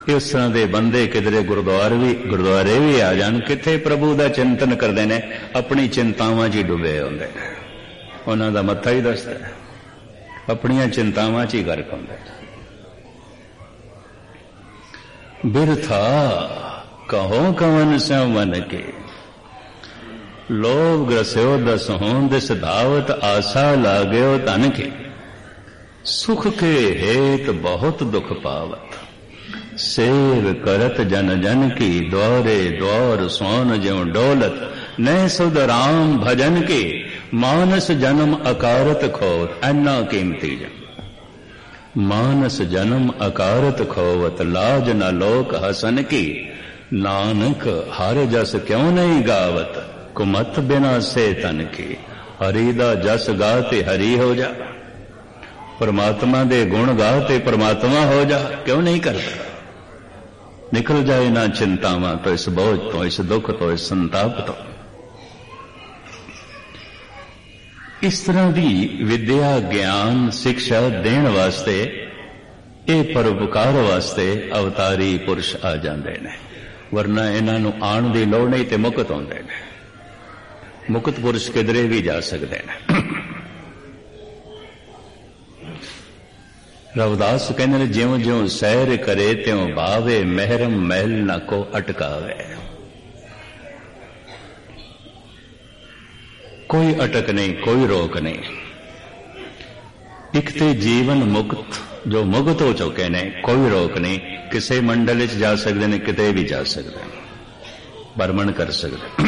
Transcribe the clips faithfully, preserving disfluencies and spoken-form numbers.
इस तरह के बंदे किधरे गुरुद्वारे भी गुरुद्वारे भी आ जान, किथे प्रभु का चिंतन करते हैं, अपनी चिंतावां च ही डुबे होंदे ने। उन्हां दा मत्था ही दसदा है, अपनियां चिंतावां च ही गर्क होंदे। बिरथा कहो कवन स्यों मन के, लोभ ग्रस्यो दस हों दिस धावत, आशा लागयो धन के, सुख के हेत बहुत दुख पावत, सेव करत जन जन की, द्वारे द्वार सोन ज्यों डोलत, नए सुध राम भजन के, मानस जन्म अकारत खोवत। ऐना कीमती जन मानस जन्म अकारत खोवत, लाज न लोक हसन की, नानक हर जस क्यों नहीं गावत, कुमत बिना से तन की। हरि दा जस गाते हरि हो जा, परमात्मा दे गुण गाते परमात्मा हो जा। क्यों नहीं करता? निकल जाए ना चिंतावां तो, इस बोझ तो, इस दुख तो, इस संताप तो। इस तरह की विद्या ज्ञान शिक्षा देने वास्ते, ये परोपकार वास्ते अवतारी पुरुष आ जाते हैं, वरना इन्हों आने की लौड़ नहीं तो मुक्त होंदे ने। मुक्त पुरुष किधरे भी जा सकते हैं। रविदास कहते हैं, ज्यों ज्यों सैर करे त्यों भावे, महरम महल न को अटकावे। कोई अटक नहीं, कोई रोक नहीं। एक ते जीवन मुक्त जो मुक्त हो चुके ने, कोई रोक नहीं। किसी मंडल च जा सकते हैं, किते भी जा सकते हैं, भ्रमण कर सकते।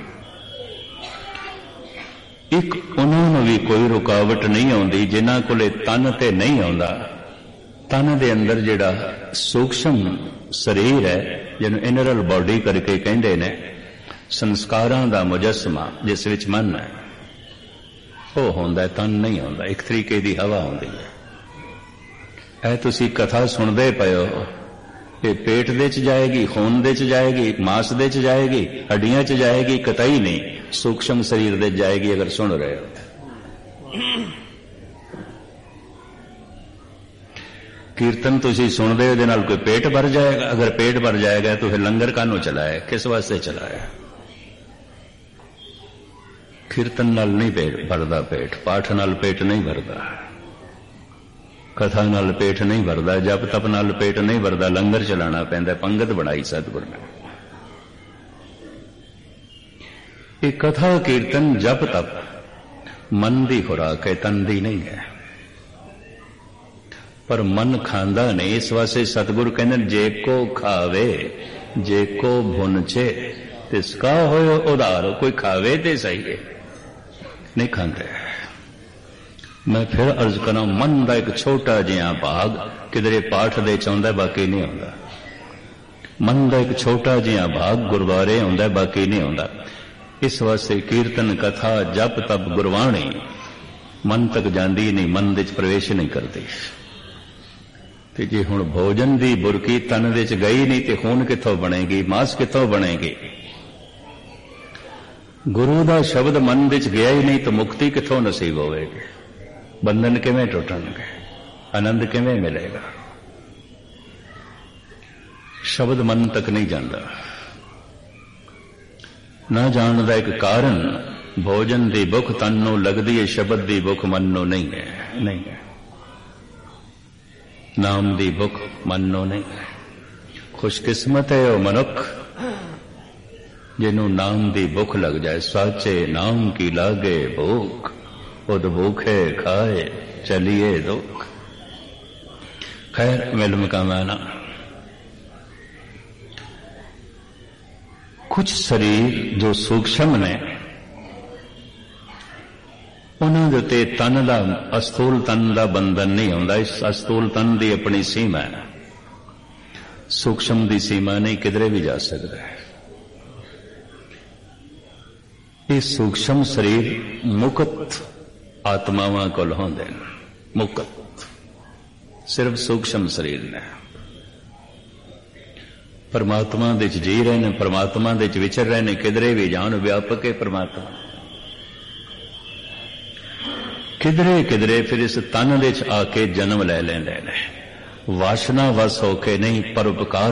एक उन्होंने भी कोई रुकावट नहीं आती जिन्हां कोले तन ते नहीं आंदा। तन दे अंदर जिहड़ा सूक्ष्म शरीर है, जिन्हों इनरल बॉडी करके कहते ने, संस्कारां दा मुजस्मा जिस विच मन है, वो होंदा, तन नहीं होंदा। एक तरीके दी हवा होंदी है। ऐ तुसी कथा सुनदे पए हो, ये पेट दे च जाएगी, खून दे च जाएगी, मांस दे च जाएगी, हड्डियां च जाएगी, कतई नहीं सूक्ष्म शरीर दे जाएगी। अगर सुन रहे हो, कीर्तन तुसी सुनदे हो, दे नाल कोई पेट भर जाएगा। अगर पेट भर जाएगा तो फिर लंगर कानों चलाया, किस वास्ते चलाया? कीर्तन नाल नहीं पेट भरदा, पेट पाठ नाल पेट नहीं भरदा, कथा नाल पेट नहीं भरदा, जप तप नाल पेट नहीं भरदा। लंगर चलाना पैंदा, पंगत बनाई सतगुर ने। ये कथा कीर्तन जप तप मन दी खुराक है, तन दी नहीं है। पर मन खांदा नहीं, इस वास्ते सतगुरु कहते जे को खावे जे को भुनचे, तिसका होयो उधार। कोई खावे ते सही है, नहीं खाते। मैं फिर अर्ज करा, मन का एक छोटा जिहा भाग किधरे पाठ दे चाहता, बाकी नहीं आता। मन का एक छोटा जिहा भाग गुरुद्वारे आंदा, बाकी नहीं आता। इस वास्ते कीर्तन कथा जप तप गुरबाणी मन तक जाती नहीं, मन दे प्रवेश नहीं करती। ते जे हुण भोजन दी बुरकी तन दे च गई नहीं तो खून कित्थों बनेगी, मांस कित्थों बनेगी? गुरु दा शब्द मन दे च गया ही नहीं तो मुक्ति कित्थों नसीब होवेगी? बंधन किवें टुटणगे? आनंद किवें मिलेगा? शब्द मन तक नहीं जाता। ना जान दा एक कारण, भोजन दी भुख तन नूं लगदी है, शब्द दी भुख मन नूं नहीं है। नहीं है। नाम दी भुख मन नूं नहीं है। खुशकिस्मत है वह मनुख जिन्हों नाम दी भुख लग जाए। साचे नाम की लागे भूख, उद भूखे खाए चलिए दुख। खैर मिल मकामाना, कुछ शरीर जो सूक्ष्म ने, उन्होंने ते तन का अस्थूल तन का बंधन नहीं होता। इस अस्थूल तन की अपनी सीमा है, सूक्ष्म की सीमा नहीं, किधरे भी जा सकता है। ये सूक्ष्म शरीर मुक्त आत्मावां कोल होंदे ने, मुक्त सिर्फ सूक्ष्म शरीर ने। परमात्मा दे जी रहे ने, परमात्मा दे विचर रहे ने, किधरे भी जान व्यापक है परमात्मा। किधरे किधरे फिर इस तन दे आके जन्म ले लेंदे ने। ਵਾਸ਼ਨਾ ਵਸ ਹੋ ਕੇ ਨਹੀਂ, ਪਰਉਪਕਾਰ